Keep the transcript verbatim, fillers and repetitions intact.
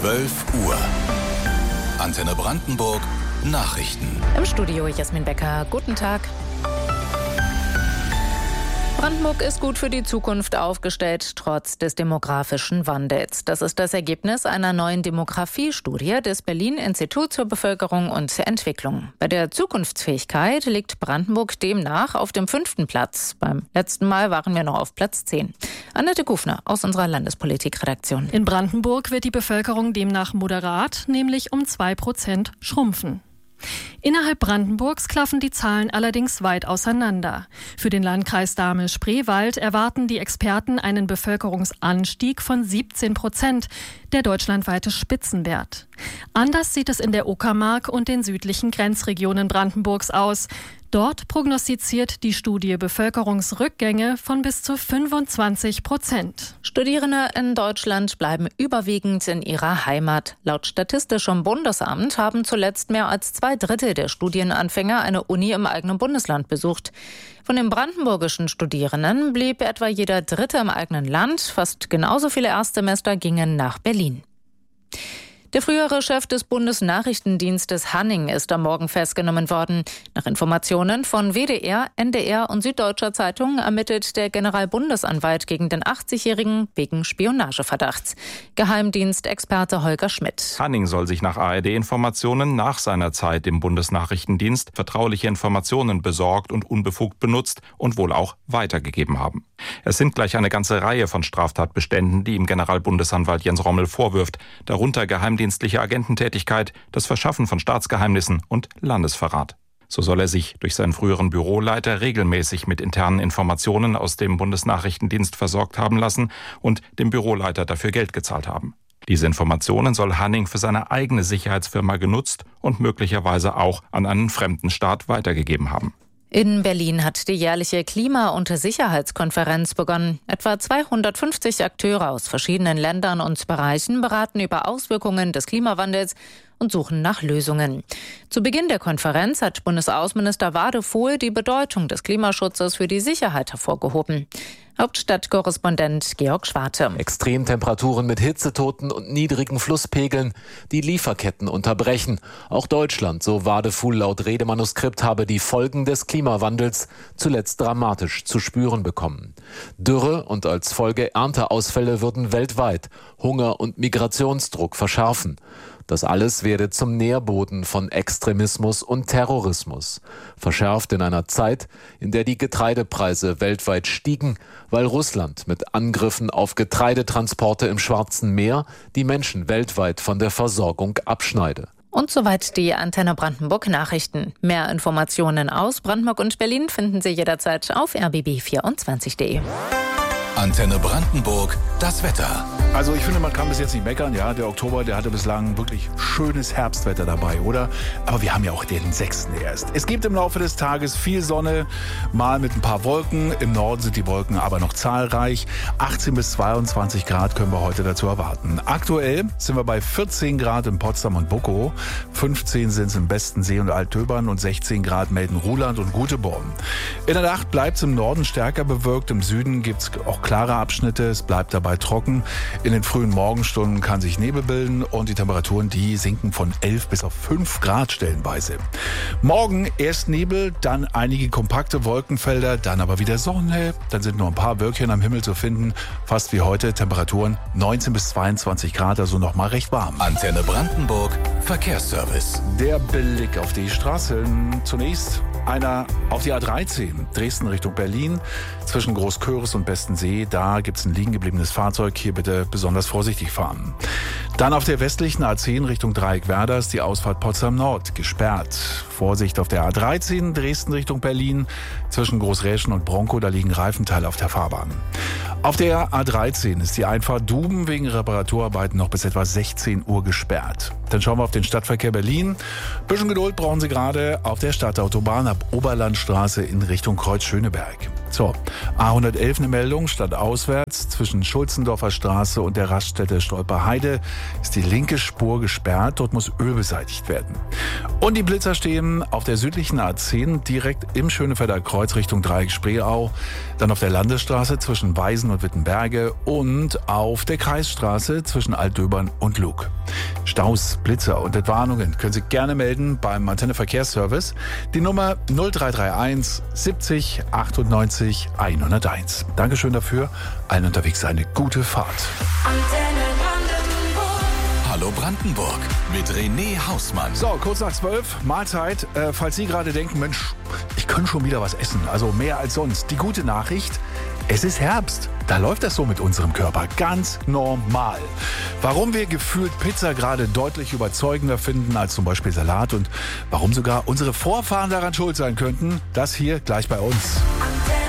zwölf Uhr. Antenne Brandenburg Nachrichten. Im Studio Jasmin Becker. Guten Tag. Brandenburg ist gut für die Zukunft aufgestellt, trotz des demografischen Wandels. Das ist das Ergebnis einer neuen Demografiestudie des Berlin-Instituts für Bevölkerung und Entwicklung. Bei der Zukunftsfähigkeit liegt Brandenburg demnach auf dem fünften Platz. Beim letzten Mal waren wir noch auf Platz zehn. Annette Kufner aus unserer Landespolitikredaktion. In Brandenburg wird die Bevölkerung demnach moderat, nämlich um zwei Prozent schrumpfen. Innerhalb Brandenburgs klaffen die Zahlen allerdings weit auseinander. Für den Landkreis Dahme-Spreewald erwarten die Experten einen Bevölkerungsanstieg von siebzehn Prozent, der deutschlandweite Spitzenwert. Anders sieht es in der Uckermark und den südlichen Grenzregionen Brandenburgs aus. Dort prognostiziert die Studie Bevölkerungsrückgänge von bis zu fünfundzwanzig Prozent. Studierende in Deutschland bleiben überwiegend in ihrer Heimat. Laut Statistischem Bundesamt haben zuletzt mehr als zwei Drittel der Studienanfänger eine Uni im eigenen Bundesland besucht. Von den brandenburgischen Studierenden blieb etwa jeder Dritte im eigenen Land. Fast genauso viele Erstsemester gingen nach Berlin. Der frühere Chef des Bundesnachrichtendienstes Hanning ist am Morgen festgenommen worden. Nach Informationen von W D R, N D R und Süddeutscher Zeitung ermittelt der Generalbundesanwalt gegen den achtzigjährigen wegen Spionageverdachts. Geheimdienstexperte Holger Schmidt. Hanning soll sich nach A R D-Informationen nach seiner Zeit im Bundesnachrichtendienst vertrauliche Informationen besorgt und unbefugt benutzt und wohl auch weitergegeben haben. Es sind gleich eine ganze Reihe von Straftatbeständen, die ihm Generalbundesanwalt Jens Rommel vorwirft, darunter Geheimdienstexperte dienstliche Agententätigkeit, das Verschaffen von Staatsgeheimnissen und Landesverrat. So soll er sich durch seinen früheren Büroleiter regelmäßig mit internen Informationen aus dem Bundesnachrichtendienst versorgt haben lassen und dem Büroleiter dafür Geld gezahlt haben. Diese Informationen soll Hanning für seine eigene Sicherheitsfirma genutzt und möglicherweise auch an einen fremden Staat weitergegeben haben. In Berlin hat die jährliche Klima- und Sicherheitskonferenz begonnen. Etwa zweihundertfünfzig Akteure aus verschiedenen Ländern und Bereichen beraten über Auswirkungen des Klimawandels und suchen nach Lösungen. Zu Beginn der Konferenz hat Bundesaußenminister Wadefuhl die Bedeutung des Klimaschutzes für die Sicherheit hervorgehoben. Hauptstadtkorrespondent Georg Schwarte. Extremtemperaturen mit Hitzetoten und niedrigen Flusspegeln, die Lieferketten unterbrechen. Auch Deutschland, so Wadefuhl laut Redemanuskript, habe die Folgen des Klimawandels zuletzt dramatisch zu spüren bekommen. Dürre und als Folge Ernteausfälle würden weltweit Hunger und Migrationsdruck verschärfen. Das alles werde zum Nährboden von Extremismus und Terrorismus. Verschärft in einer Zeit, in der die Getreidepreise weltweit stiegen, weil Russland mit Angriffen auf Getreidetransporte im Schwarzen Meer die Menschen weltweit von der Versorgung abschneide. Und soweit die Antenne Brandenburg Nachrichten. Mehr Informationen aus Brandenburg und Berlin finden Sie jederzeit auf r b b vierundzwanzig punkt d e. Antenne Brandenburg, das Wetter. Also ich finde, man kann bis jetzt nicht meckern. Ja, der Oktober, der hatte bislang wirklich schönes Herbstwetter dabei, oder? Aber wir haben ja auch den sechsten erst. Es gibt im Laufe des Tages viel Sonne, mal mit ein paar Wolken. Im Norden sind die Wolken aber noch zahlreich. achtzehn bis zweiundzwanzig Grad können wir heute dazu erwarten. Aktuell sind wir bei vierzehn Grad in Potsdam und Buckow. fünfzehn sind es im Bestensee und Altöbern und sechzehn Grad melden Ruhland und Guteborn. In der Nacht bleibt es im Norden stärker bewölkt. Im Süden gibt es auch klare Abschnitte. Es bleibt dabei trocken. In den frühen Morgenstunden kann sich Nebel bilden und die Temperaturen, die sinken von elf bis auf fünf Grad stellenweise. Morgen erst Nebel, dann einige kompakte Wolkenfelder, dann aber wieder Sonne. Dann sind nur ein paar Wölkchen am Himmel zu finden. Fast wie heute, Temperaturen neunzehn bis zweiundzwanzig Grad, also noch mal recht warm. Antenne Brandenburg, Verkehrsservice. Der Blick auf die Straßen. Zunächst einer auf die A dreizehn, Dresden Richtung Berlin, zwischen Großköris und Bestensee. Da gibt es ein liegen gebliebenes Fahrzeug. Hier bitte besonders vorsichtig fahren. Dann auf der westlichen A zehn Richtung Dreieck-Werder ist die Ausfahrt Potsdam Nord gesperrt. Vorsicht auf der A dreizehn, Dresden Richtung Berlin, zwischen Großräschen und Bronkow, da liegen Reifenteile auf der Fahrbahn. Auf der A dreizehn ist die Einfahrt Duben wegen Reparaturarbeiten noch bis etwa sechzehn Uhr gesperrt. Dann schauen wir auf den Stadtverkehr Berlin. Bisschen Geduld brauchen Sie gerade auf der Stadtautobahn ab Oberlandstraße in Richtung Kreuz Schöneberg. So, A hundertelf eine Meldung, stadtauswärts zwischen Schulzendorfer Straße und der Raststätte Stolperheide ist die linke Spur gesperrt, dort muss Öl beseitigt werden. Und die Blitzer stehen auf der südlichen A zehn direkt im Schönefelder Kreuz Richtung Dreieck Spreeau, dann auf der Landesstraße zwischen Weisen und Wittenberge und auf der Kreisstraße zwischen Altdöbern und Lug. Staus, Blitzer und Entwarnungen können Sie gerne melden beim Antenne Verkehrsservice. Die Nummer null drei drei eins siebzig achtundneunzig hunderteins. Dankeschön dafür. Allen unterwegs eine gute Fahrt. Antenne Brandenburg. Hallo Brandenburg mit René Hausmann. So, kurz nach zwölf, Mahlzeit. Äh, falls Sie gerade denken, Mensch, ich könnte schon wieder was essen, also mehr als sonst. Die gute Nachricht, es ist Herbst. Da läuft das so mit unserem Körper ganz normal. Warum wir gefühlt Pizza gerade deutlich überzeugender finden als zum Beispiel Salat und warum sogar unsere Vorfahren daran schuld sein könnten, das hier gleich bei uns.